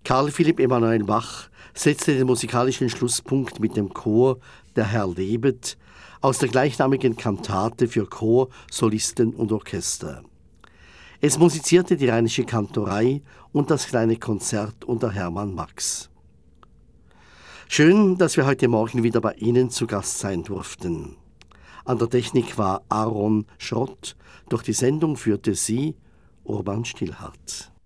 Karl Philipp Emanuel Bach setzte den musikalischen Schlusspunkt mit dem Chor Der Herr lebet aus der gleichnamigen Kantate für Chor, Solisten und Orchester. Es musizierte die Rheinische Kantorei und das kleine Konzert unter Hermann Max. Schön, dass wir heute Morgen wieder bei Ihnen zu Gast sein durften. An der Technik war Aaron Schrott, durch die Sendung führte sie Urban Stillhardt.